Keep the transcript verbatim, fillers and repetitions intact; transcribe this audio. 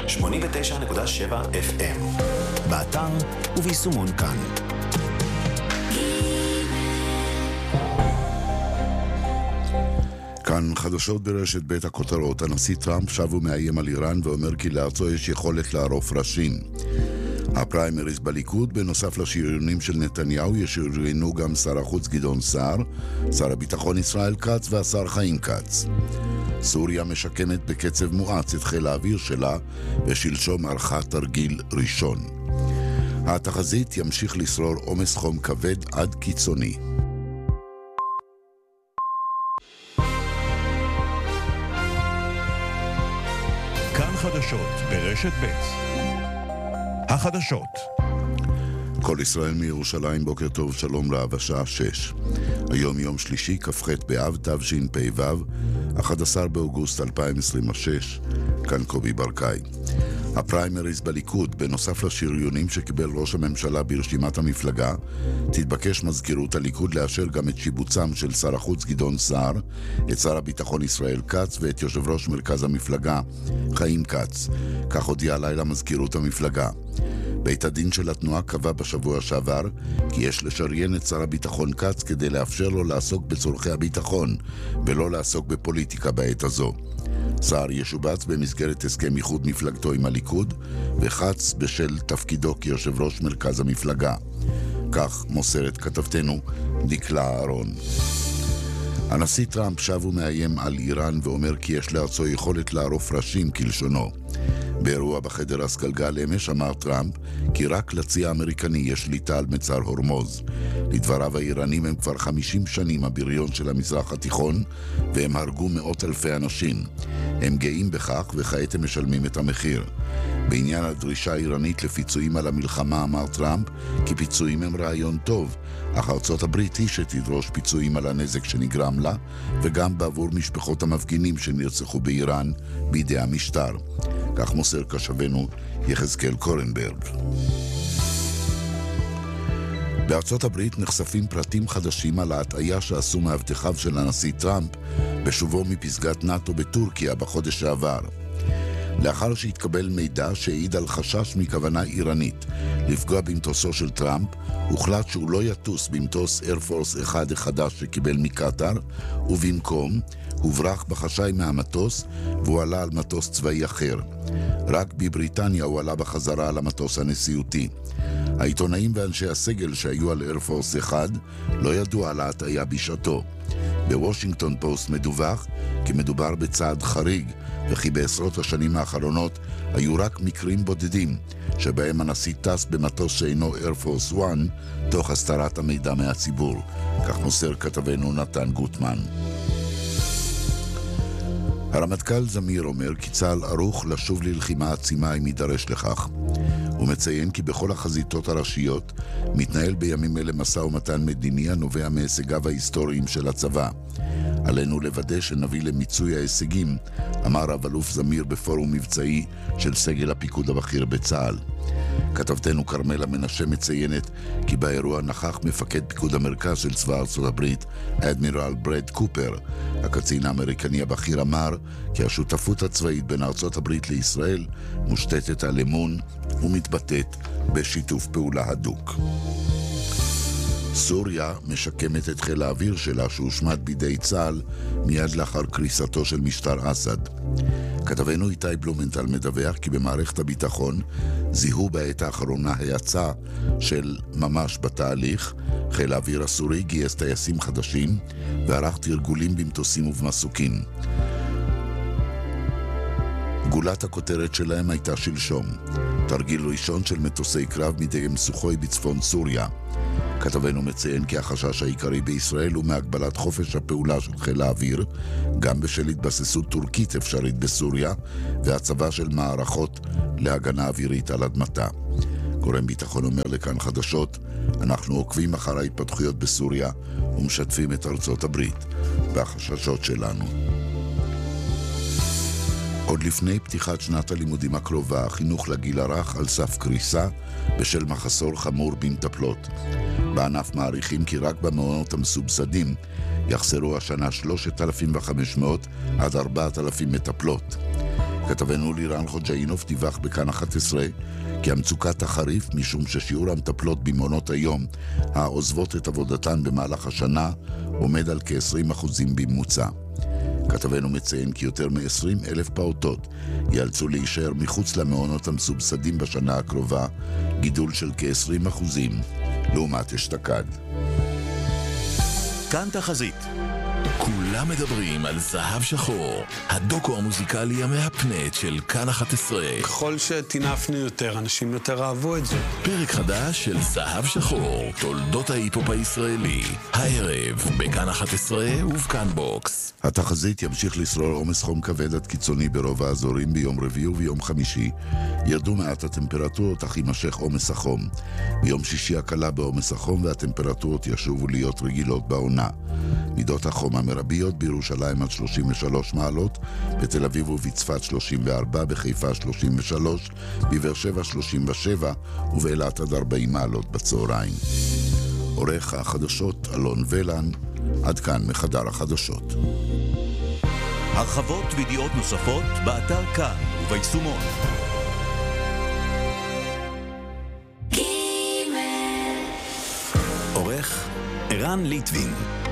שמונים ותשע נקודה שבע אף אם, באתר וביישומון כאן. כאן חדשות ברשת בית הכותרות. הנשיא טראמפ שב ומאיים על איראן ואומר כי לארצו יש יכולת לערוף ראשים. הפריימריז בליכוד, בנוסף לשריונים של נתניהו, ישוריינו גם שר החוץ גדעון סער, שר הביטחון ישראל כץ והשר חיים כץ. סוריה משקמת בקצב מואץ את חיל האוויר שלה, ושלשום ערכה תרגיל ראשון. התחזית ימשיך לשרור עומס חום כבד עד קיצוני. כאן חדשות ברשת ב'. החדשות. כל ישראל מירושלים, בוקר טוב, שלום רב, השעה שש. היום יום שלישי, כ"ח באב תשפ"ו, אחד עשר באוגוסט אלפיים עשרים ושש. כאן קובי ברקאי. הפריימריז בליכוד, בנוסף לשריונים שקיבל ראש הממשלה ברשימת המפלגה, תתבקש מזכירות הליכוד לאשר גם את שיבוצם של שר החוץ גדעון סער, את שר הביטחון ישראל כץ ואת יושב ראש מרכז המפלגה חיים כץ. כך הודיעה לילה מזכירות המפלגה. בית הדין של התנועה קבע בשבוע שעבר כי יש לשריין את שר הביטחון כץ כדי לאפשר לו לעסוק בצורכי הביטחון ולא לעסוק בפוליטיקה בעת הזו. סער ישובץ במסגרת הסכם איחוד מפלגתו עם הליכוד, וכץ בשל תפקידו כיושב ראש מרכז המפלגה. כך מוסרת כתבתנו דקלה אהרון. הנשיא טראמפ שב ומאיים על איראן ואומר כי יש לארצו יכולת לערוף ראשים כלשונו. באירוע בחדר הסגלגל אמש אמר טראמפ כי רק לצי האמריקני יש שליטה על מצר הורמוז. לדבריו, האיראנים הם כבר חמישים שנים הבריון של המזרח התיכון, והם הרגו מאות אלפי אנשים. הם גאים בכך וכעת הם משלמים את המחיר. בעניין הדרישה האיראנית לפיצויים על המלחמה אמר טראמפ כי פיצויים הם רעיון טוב, אך ארצות הברית היא שתדרוש פיצויים על הנזק שנגרם לה, וגם בעבור משפחות המפגינים שנרצחו באיראן בידי המשטר. כך מוסר קשבנו יחזקאל קורנברג. בארצות הברית נחשפים פרטים חדשים על ההטעיה שעשו מאבטחיו של הנשיא טראמפ בשובו מפסגת נאטו בטורקיה בחודש שעבר. לאחר שהתקבל מידע שהעיד על חשש מכוונה איראנית לפגוע במטוסו של טראמפ, הוחלט שהוא לא יטוס במטוס איירפורס אחד החדש שקיבל מקטר, ובמקום הוברח בחשאי מהמטוס והוא עלה על מטוס צבאי אחר. רק בבריטניה הוא עלה בחזרה על המטוס הנשיאותי. העיתונאים ואנשי הסגל שהיו על איירפורס אחד לא ידעו על ההטעיה בשעתו. בוושינגטון פוסט מדווח כי מדובר בצעד חריג, וכי בעשרות השנים האחרונות היו רק מקרים בודדים שבהם הנשיא טס במטוס שאינו איירפורס אחד תוך הסתרת המידע מהציבור. כך מוסר כתבנו נתן גוטמן. הרמטכ"ל זמיר אומר כי צה"ל ערוך לשוב ללחימה עצימה אם יידרש לכך. הוא מציין כי בכל החזיתות הראשיות מתנהל בימים אלה משא ומתן מדיני הנובע מהישגיו ההיסטוריים של הצבא. עלינו לוודא שנביא למיצוי ההישגים, אמר רב אלוף זמיר בפורום מבצעי של סגל הפיקוד הבכיר בצה"ל. כתבתנו קרמלה מנשה מציינת כי באירוע נכח מפקד פיקוד המרכז של צבא ארצות הברית, אדמירל ברד קופר. הקצין האמריקני הבכיר אמר כי השותפות הצבאית בין ארצות הברית לישראל מושתתת על אמון ומתבטאת בשיתוף פעולה הדוק. סוריה משקמת את חיל האוויר שלה שהושמד בידי צה"ל מיד לאחר קריסתו של משטר אסד. כתבנו איתי בלומנטל מדווח כי במערכת הביטחון זיהו בעת האחרונה היצא של ממש בתהליך. חיל האוויר הסורי גייס טייסים חדשים וערך תרגולים במטוסים ובמסוקים. גולת הכותרת שלהם הייתה שלשום, תרגיל ראשון של מטוסי קרב מדגם סוחוי בצפון סוריה. כתבנו מציין כי החשש העיקרי בישראל הוא מהגבלת חופש הפעולה של חיל האוויר, גם בשל התבססות טורקית אפשרית בסוריה והצבה של מערכות להגנה אווירית על אדמתה. גורם ביטחון אומר לכאן חדשות, אנחנו עוקבים אחר ההתפתחויות בסוריה ומשתפים את ארצות הברית והחששות שלנו. עוד לפני פתיחת שנת הלימודים הקרובה, החינוך לגיל הרך על סף קריסה בשל מחסור חמור במטפלות. בענף מעריכים כי רק במעונות המסובסדים יחסרו השנה שלושת אלפים וחמש מאות עד ארבעת אלפים מטפלות. כתבנו לירן חוג'אינוף דיווח בכאן אחת עשרה כי המצוקה תחריף משום ששיעור המטפלות במעונות היום העוזבות את עבודתן במהלך השנה עומד על כ-עשרים אחוזים בממוצע. כתבנו מציין כי יותר מ-עשרים אלף פעוטות ייאלצו להישאר מחוץ למעונות המסובסדים בשנה הקרובה, גידול של כ-עשרים אחוזים לעומת אשתקד. כאן תחזית. כולם מדברים על זהב שחור, הדוקו המוזיקלי המהפנט של כאן אחת עשרה. ככל שתינפנו יותר, אנשים יותר אהבו את זה. פרק חדש של זהב שחור, תולדות ההיפופ הישראלי. הערב, בכאן אחת עשרה ובכאן בוקס. התחזית ימשיך לסלול עומס חום כבד עד קיצוני ברוב האזורים ביום רביעי וביום חמישי. ירדו מעט הטמפרטורות, אך יימשך עומס החום. ביום שישי הקלה בעומס החום והטמפרטורות ישובו להיות רגילות בעונה. מידות החום המרביות בירושלים עד שלושים ושלוש מעלות, בתל אביב ובצפת שלושים וארבע, בחיפה שלושים ושלוש, בבאר שבע שלושים ושבע ובאילת עד ארבעים מעלות בצהריים. עורך החדשות אלון ולן, עד כאן מחדר החדשות. הרחבות וידיעות נוספות באתר כאן וביישומון. עורך ערן ליטבין.